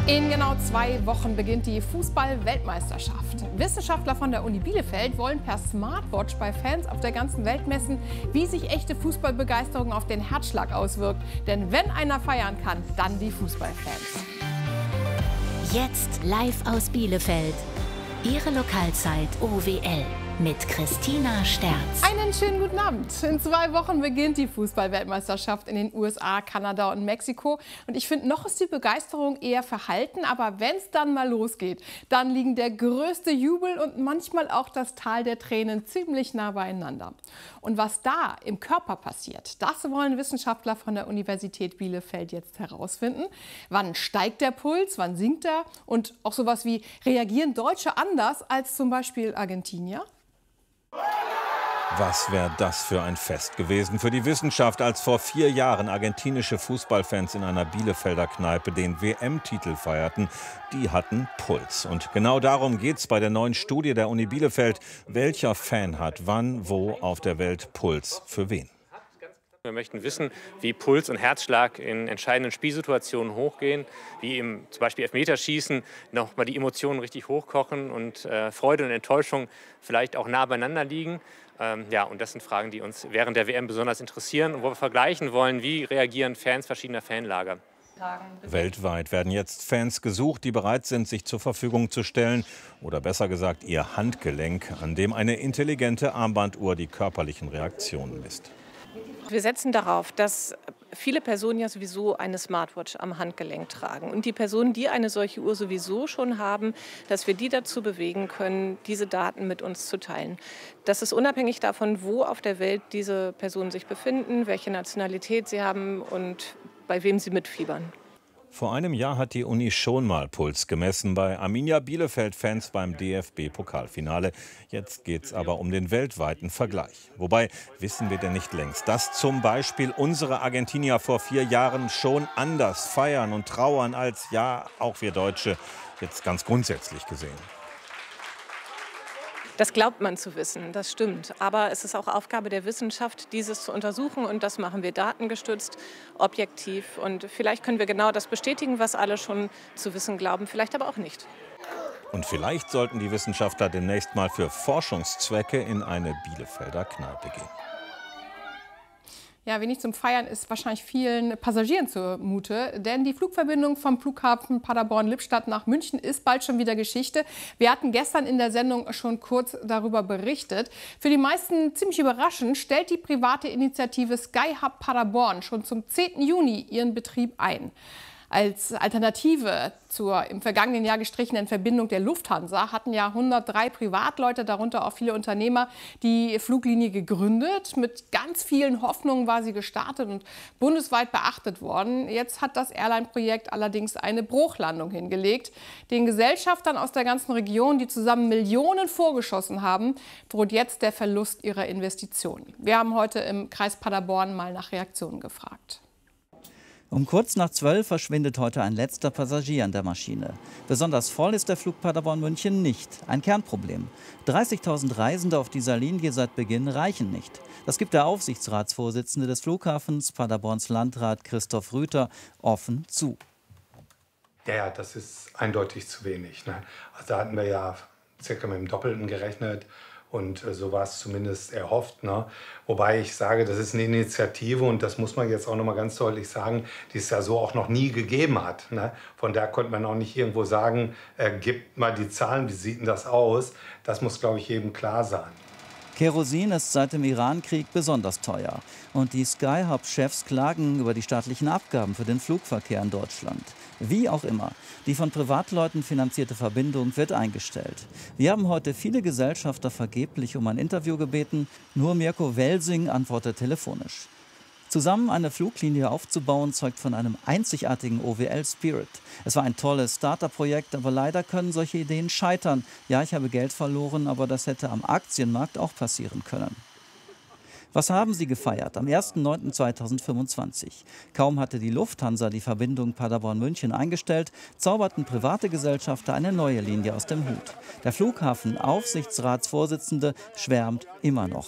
In genau 2 Wochen beginnt die Fußball-Weltmeisterschaft. Wissenschaftler von der Uni Bielefeld wollen per Smartwatch bei Fans auf der ganzen Welt messen, wie sich echte Fußballbegeisterung auf den Herzschlag auswirkt. Denn wenn einer feiern kann, dann die Fußballfans. Jetzt live aus Bielefeld. Ihre Lokalzeit OWL mit Christina Sterz. Einen schönen guten Abend. In 2 Wochen beginnt die Fußball-Weltmeisterschaft in den USA, Kanada und Mexiko. Und ich finde, noch ist die Begeisterung eher verhalten. Aber wenn es dann mal losgeht, dann liegen der größte Jubel und manchmal auch das Tal der Tränen ziemlich nah beieinander. Und was da im Körper passiert, das wollen Wissenschaftler von der Universität Bielefeld jetzt herausfinden. Wann steigt der Puls, wann sinkt er? Und auch sowas wie, reagieren Deutsche anders als zum Beispiel Argentinier? Was wäre das für ein Fest gewesen für die Wissenschaft, als vor 4 Jahren argentinische Fußballfans in einer Bielefelder Kneipe den WM-Titel feierten. Die hatten Puls. Und genau darum geht es bei der neuen Studie der Uni Bielefeld. Welcher Fan hat wann, wo auf der Welt Puls für wen? Wir möchten wissen, wie Puls und Herzschlag in entscheidenden Spielsituationen hochgehen, wie im zum Beispiel Elfmeterschießen nochmal die Emotionen richtig hochkochen und Freude und Enttäuschung vielleicht auch nah beieinander liegen. Und das sind Fragen, die uns während der WM besonders interessieren und wo wir vergleichen wollen, wie reagieren Fans verschiedener Fanlager. Weltweit werden jetzt Fans gesucht, die bereit sind, sich zur Verfügung zu stellen. Oder besser gesagt, ihr Handgelenk, an dem eine intelligente Armbanduhr die körperlichen Reaktionen misst. Wir setzen darauf, dass viele Personen ja sowieso eine Smartwatch am Handgelenk tragen. Und die Personen, die eine solche Uhr sowieso schon haben, dass wir die dazu bewegen können, diese Daten mit uns zu teilen. Das ist unabhängig davon, wo auf der Welt diese Personen sich befinden, welche Nationalität sie haben und bei wem sie mitfiebern. Vor einem Jahr hat die Uni schon mal Puls gemessen bei Arminia Bielefeld-Fans beim DFB-Pokalfinale. Jetzt geht es aber um den weltweiten Vergleich. Wobei, wissen wir denn nicht längst, dass zum Beispiel unsere Argentinier vor 4 Jahren schon anders feiern und trauern als, ja, auch wir Deutsche, jetzt ganz grundsätzlich gesehen? Das glaubt man zu wissen, das stimmt. Aber es ist auch Aufgabe der Wissenschaft, dieses zu untersuchen. Und das machen wir datengestützt, objektiv. Und vielleicht können wir genau das bestätigen, was alle schon zu wissen glauben, vielleicht aber auch nicht. Und vielleicht sollten die Wissenschaftler demnächst mal für Forschungszwecke in eine Bielefelder Kneipe gehen. Ja, wenig zum Feiern ist wahrscheinlich vielen Passagieren zumute, denn die Flugverbindung vom Flughafen Paderborn-Lippstadt nach München ist bald schon wieder Geschichte. Wir hatten gestern in der Sendung schon kurz darüber berichtet. Für die meisten ziemlich überraschend stellt die private Initiative Skyhub Paderborn schon zum 10. Juni ihren Betrieb ein. Als Alternative zur im vergangenen Jahr gestrichenen Verbindung der Lufthansa hatten ja 103 Privatleute, darunter auch viele Unternehmer, die Fluglinie gegründet. Mit ganz vielen Hoffnungen war sie gestartet und bundesweit beachtet worden. Jetzt hat das Airline-Projekt allerdings eine Bruchlandung hingelegt. Den Gesellschaftern aus der ganzen Region, die zusammen Millionen vorgeschossen haben, droht jetzt der Verlust ihrer Investitionen. Wir haben heute im Kreis Paderborn mal nach Reaktionen gefragt. Um kurz nach 12 verschwindet heute ein letzter Passagier an der Maschine. Besonders voll ist der Flug Paderborn-München nicht. Ein Kernproblem. 30.000 Reisende auf dieser Linie seit Beginn reichen nicht. Das gibt der Aufsichtsratsvorsitzende des Flughafens, Paderborns Landrat Christoph Rüther, offen zu. Ja, das ist eindeutig zu wenig. Ne? Also da hatten wir ja circa mit dem Doppelten gerechnet. Und so war es zumindest erhofft. Ne? Wobei ich sage, das ist eine Initiative und das muss man jetzt auch noch mal ganz deutlich sagen, die es ja so auch noch nie gegeben hat. Ne? Von daher konnte man auch nicht irgendwo sagen, gebt mal die Zahlen, wie sieht denn das aus? Das muss, glaube ich, jedem klar sein. Kerosin ist seit dem Iran-Krieg besonders teuer. Und die Skyhub-Chefs klagen über die staatlichen Abgaben für den Flugverkehr in Deutschland. Wie auch immer, die von Privatleuten finanzierte Verbindung wird eingestellt. Wir haben heute viele Gesellschafter vergeblich um ein Interview gebeten. Nur Mirko Welsing antwortet telefonisch. Zusammen eine Fluglinie aufzubauen, zeugt von einem einzigartigen OWL-Spirit. Es war ein tolles Starter-Projekt, aber leider können solche Ideen scheitern. Ja, ich habe Geld verloren, aber das hätte am Aktienmarkt auch passieren können. Was haben sie gefeiert am 1.9.2025? Kaum hatte die Lufthansa die Verbindung Paderborn-München eingestellt, zauberten private Gesellschafter eine neue Linie aus dem Hut. Der Flughafen-Aufsichtsratsvorsitzende schwärmt immer noch.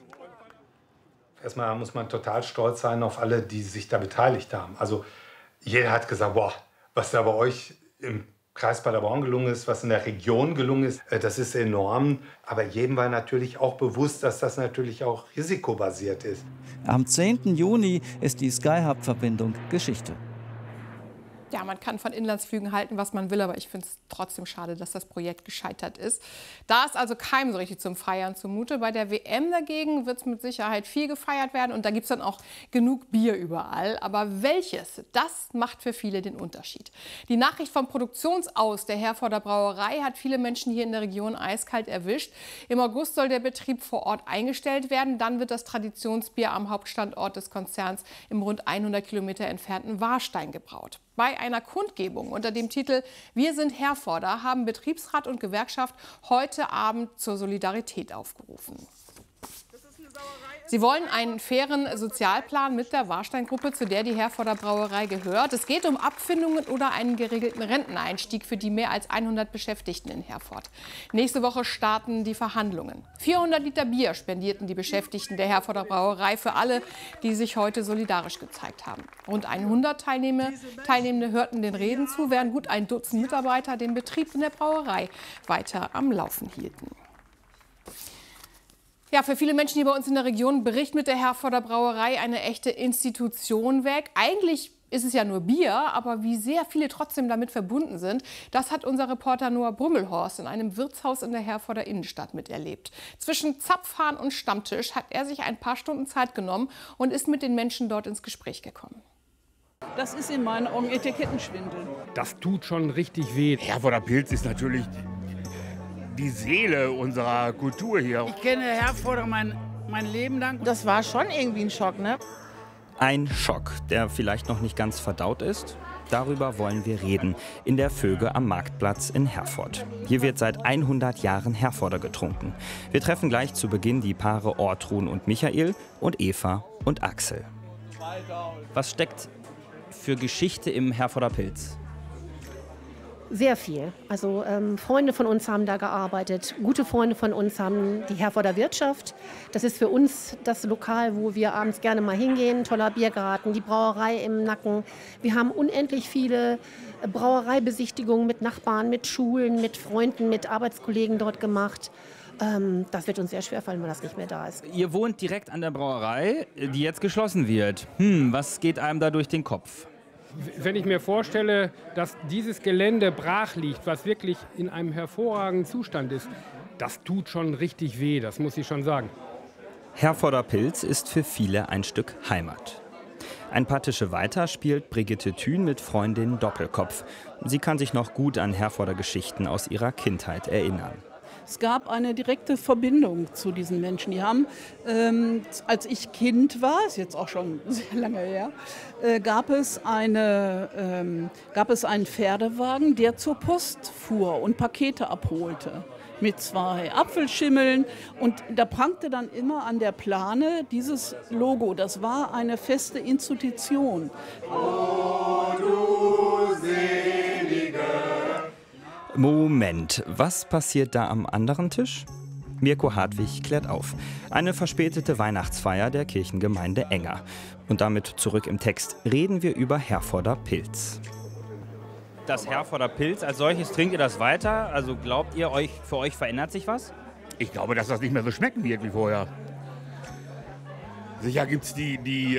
Erstmal muss man total stolz sein auf alle, die sich da beteiligt haben. Also jeder hat gesagt, boah, was da bei euch im Kreis Paderborn gelungen ist, was in der Region gelungen ist, das ist enorm. Aber jedem war natürlich auch bewusst, dass das natürlich auch risikobasiert ist. Am 10. Juni ist die Sky-Hub-Verbindung Geschichte. Ja, man kann von Inlandsflügen halten, was man will, aber ich finde es trotzdem schade, dass das Projekt gescheitert ist. Da ist also keinem so richtig zum Feiern zumute. Bei der WM dagegen wird es mit Sicherheit viel gefeiert werden und da gibt es dann auch genug Bier überall. Aber welches, das macht für viele den Unterschied. Die Nachricht vom Produktionsaus der Herforder Brauerei hat viele Menschen hier in der Region eiskalt erwischt. Im August soll der Betrieb vor Ort eingestellt werden. Dann wird das Traditionsbier am Hauptstandort des Konzerns im rund 100 Kilometer entfernten Warstein gebraut. Bei einer Kundgebung unter dem Titel Wir sind Herforder haben Betriebsrat und Gewerkschaft heute Abend zur Solidarität aufgerufen. Sie wollen einen fairen Sozialplan mit der Warstein-Gruppe, zu der die Herforder Brauerei gehört. Es geht um Abfindungen oder einen geregelten Renteneinstieg für die mehr als 100 Beschäftigten in Herford. Nächste Woche starten die Verhandlungen. 400 Liter Bier spendierten die Beschäftigten der Herforder Brauerei für alle, die sich heute solidarisch gezeigt haben. Rund 100 Teilnehmende hörten den Reden zu, während gut ein Dutzend Mitarbeiter den Betrieb in der Brauerei weiter am Laufen hielten. Ja, für viele Menschen hier bei uns in der Region bricht mit der Herforder Brauerei eine echte Institution weg. Eigentlich ist es ja nur Bier, aber wie sehr viele trotzdem damit verbunden sind, das hat unser Reporter Noah Brümmelhorst in einem Wirtshaus in der Herforder Innenstadt miterlebt. Zwischen Zapfhahn und Stammtisch hat er sich ein paar Stunden Zeit genommen und ist mit den Menschen dort ins Gespräch gekommen. Das ist in meinen Augen Etikettenschwindel. Das tut schon richtig weh. Herforder Pilz ist natürlich die Seele unserer Kultur hier. Ich kenne Herforder mein Leben lang. Das war schon irgendwie ein Schock, ne? Ein Schock, der vielleicht noch nicht ganz verdaut ist. Darüber wollen wir reden, in der Vöge am Marktplatz in Herford. Hier wird seit 100 Jahren Herforder getrunken. Wir treffen gleich zu Beginn die Paare Ortrun und Michael und Eva und Axel. Was steckt für Geschichte im Herforder Pilz? Sehr viel. Also Freunde von uns haben da gearbeitet. Gute Freunde von uns haben die Herforder Wirtschaft. Das ist für uns das Lokal, wo wir abends gerne mal hingehen. Toller Biergarten, die Brauerei im Nacken. Wir haben unendlich viele Brauereibesichtigungen mit Nachbarn, mit Schulen, mit Freunden, mit Arbeitskollegen dort gemacht. Das wird uns sehr schwer fallen, wenn das nicht mehr da ist. Ihr wohnt direkt an der Brauerei, die jetzt geschlossen wird. Was geht einem da durch den Kopf? Wenn ich mir vorstelle, dass dieses Gelände brach liegt, was wirklich in einem hervorragenden Zustand ist, das tut schon richtig weh, das muss ich schon sagen. Herforder Pilz ist für viele ein Stück Heimat. Ein paar Tische weiter spielt Brigitte Thün mit Freundin Doppelkopf. Sie kann sich noch gut an Herforder Geschichten aus ihrer Kindheit erinnern. Es gab eine direkte Verbindung zu diesen Menschen. Die haben, als ich Kind war, ist jetzt auch schon sehr lange her, gab es einen Pferdewagen, der zur Post fuhr und Pakete abholte. Mit 2 Apfelschimmeln. Und da prangte dann immer an der Plane dieses Logo. Das war eine feste Institution. Oh, du Selige. Moment, was passiert da am anderen Tisch? Mirko Hartwig klärt auf. Eine verspätete Weihnachtsfeier der Kirchengemeinde Enger. Und damit zurück im Text reden wir über Herforder Pilz. Das Herforder Pilz als solches, trinkt ihr das weiter? Also glaubt ihr, für euch verändert sich was? Ich glaube, dass das nicht mehr so schmecken wird wie vorher. Sicher gibt es die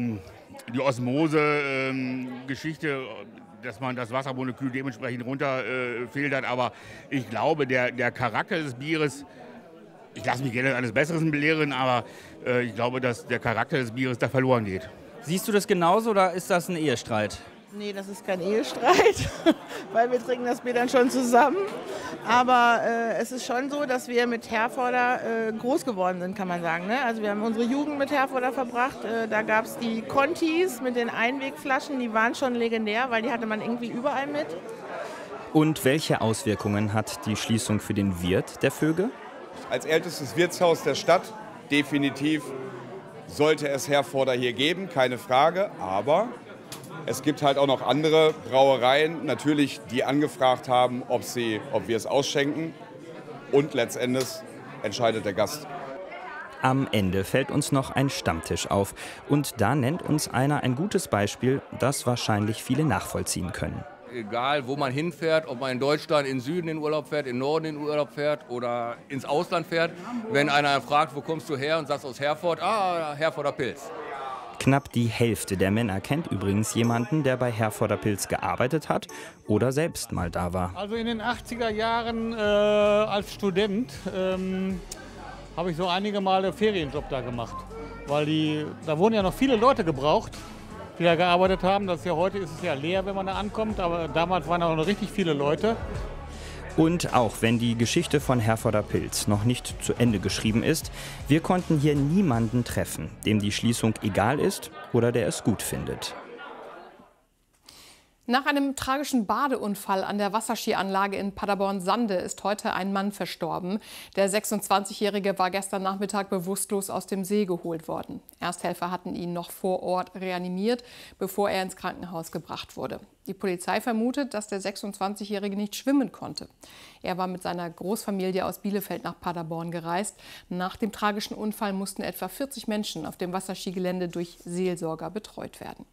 Osmose-Geschichte, dass man das Wassermolekül dementsprechend runterfiltert. Aber ich glaube, der Charakter des Bieres, ich lasse mich gerne eines Besseren belehren, aber ich glaube, dass der Charakter des Bieres da verloren geht. Siehst du das genauso oder ist das ein Ehestreit? Nee, das ist kein Ehestreit, weil wir trinken das Bier dann schon zusammen. Aber es ist schon so, dass wir mit Herforder groß geworden sind, kann man sagen. Ne? Also wir haben unsere Jugend mit Herforder verbracht. Da gab es die Contis mit den Einwegflaschen, die waren schon legendär, weil die hatte man irgendwie überall mit. Und welche Auswirkungen hat die Schließung für den Wirt der Vöge? Als ältestes Wirtshaus der Stadt definitiv sollte es Herforder hier geben, keine Frage. Aber es gibt halt auch noch andere Brauereien, natürlich, die angefragt haben, ob wir es ausschenken. Und letztendlich entscheidet der Gast. Am Ende fällt uns noch ein Stammtisch auf. Und da nennt uns einer ein gutes Beispiel, das wahrscheinlich viele nachvollziehen können. egal wo man hinfährt, ob man in Deutschland in Süden in Urlaub fährt, in Norden in Urlaub fährt oder ins Ausland fährt, wenn einer fragt, wo kommst du her und sagst aus Herford, Herforder Pilz. Knapp die Hälfte der Männer kennt übrigens jemanden, der bei Herforder Pilz gearbeitet hat oder selbst mal da war. Also in den 80er Jahren als Student habe ich so einige Male Ferienjob da gemacht. Weil da wurden ja noch viele Leute gebraucht, die da gearbeitet haben. Das ist ja, heute ist es ja leer, wenn man da ankommt, aber damals waren auch noch richtig viele Leute. Und auch wenn die Geschichte von Herforder Pilz noch nicht zu Ende geschrieben ist, wir konnten hier niemanden treffen, dem die Schließung egal ist oder der es gut findet. Nach einem tragischen Badeunfall an der Wasserskianlage in Paderborn-Sande ist heute ein Mann verstorben. Der 26-Jährige war gestern Nachmittag bewusstlos aus dem See geholt worden. Ersthelfer hatten ihn noch vor Ort reanimiert, bevor er ins Krankenhaus gebracht wurde. Die Polizei vermutet, dass der 26-Jährige nicht schwimmen konnte. Er war mit seiner Großfamilie aus Bielefeld nach Paderborn gereist. Nach dem tragischen Unfall mussten etwa 40 Menschen auf dem Wasserskigelände durch Seelsorger betreut werden.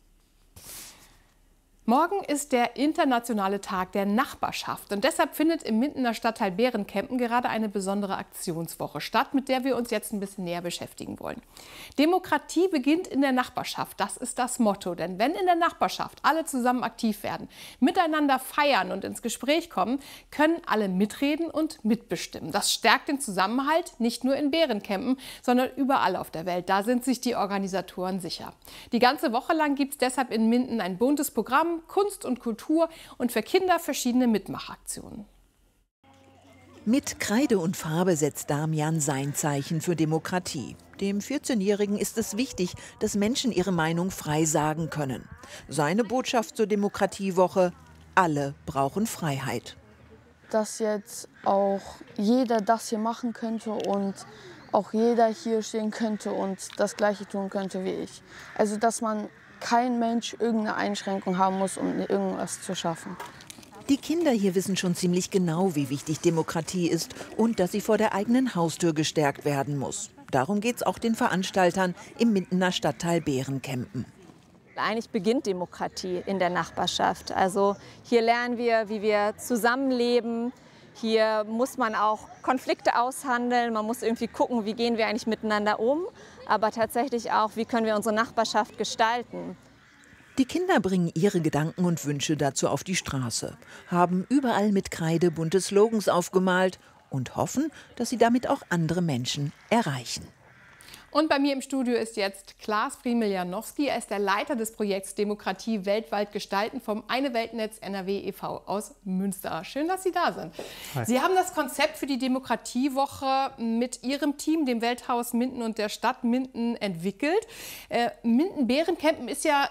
Morgen ist der internationale Tag der Nachbarschaft und deshalb findet im Mindener Stadtteil Behrenkempen gerade eine besondere Aktionswoche statt, mit der wir uns jetzt ein bisschen näher beschäftigen wollen. Demokratie beginnt in der Nachbarschaft, das ist das Motto. Denn wenn in der Nachbarschaft alle zusammen aktiv werden, miteinander feiern und ins Gespräch kommen, können alle mitreden und mitbestimmen. Das stärkt den Zusammenhalt nicht nur in Behrenkempen, sondern überall auf der Welt. Da sind sich die Organisatoren sicher. Die ganze Woche lang gibt es deshalb in Minden ein buntes Programm, Kunst und Kultur und für Kinder verschiedene Mitmachaktionen. Mit Kreide und Farbe setzt Damian sein Zeichen für Demokratie. Dem 14-Jährigen ist es wichtig, dass Menschen ihre Meinung frei sagen können. Seine Botschaft zur Demokratiewoche: Alle brauchen Freiheit. Dass jetzt auch jeder das hier machen könnte und auch jeder hier stehen könnte und das Gleiche tun könnte wie ich. Also dass man kein Mensch irgendeine Einschränkung haben muss, um irgendwas zu schaffen. Die Kinder hier wissen schon ziemlich genau, wie wichtig Demokratie ist und dass sie vor der eigenen Haustür gestärkt werden muss. Darum geht es auch den Veranstaltern im Mindener Stadtteil Behrenkempen. Eigentlich beginnt Demokratie in der Nachbarschaft. Also hier lernen wir, wie wir zusammenleben. Hier muss man auch Konflikte aushandeln. Man muss irgendwie gucken, wie gehen wir eigentlich miteinander um. Aber tatsächlich auch, wie können wir unsere Nachbarschaft gestalten. Die Kinder bringen ihre Gedanken und Wünsche dazu auf die Straße, haben überall mit Kreide bunte Slogans aufgemalt und hoffen, dass sie damit auch andere Menschen erreichen. Und bei mir im Studio ist jetzt Klaas Friemel-Janowski. Er ist der Leiter des Projekts Demokratie weltweit gestalten vom Eine Weltnetz NRW e.V. aus Münster. Schön, dass Sie da sind. Hi. Sie haben das Konzept für die Demokratiewoche mit Ihrem Team, dem Welthaus Minden und der Stadt Minden, entwickelt. Minden-Behrenkempen ist ja